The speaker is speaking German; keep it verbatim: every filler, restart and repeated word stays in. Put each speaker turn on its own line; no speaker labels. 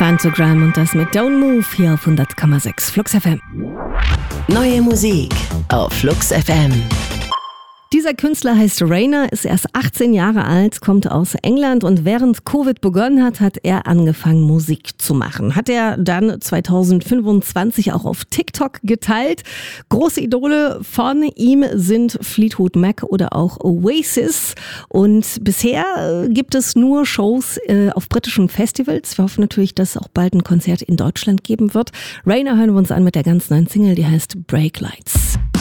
Phantogram und das mit Don't Move hier auf hundert Komma sechs Flux F M.
Neue Musik auf Flux F M.
Dieser Künstler heißt Rainer, ist erst achtzehn Jahre alt, kommt aus England und während Covid begonnen hat, hat er angefangen Musik zu machen. Hat er dann zwanzig fünfundzwanzig auch auf TikTok geteilt. Große Idole von ihm sind Fleetwood Mac oder auch Oasis. Und bisher gibt es nur Shows äh, auf britischen Festivals. Wir hoffen natürlich, dass es auch bald ein Konzert in Deutschland geben wird. Rainer hören wir uns an mit der ganz neuen Single, die heißt Break Lights.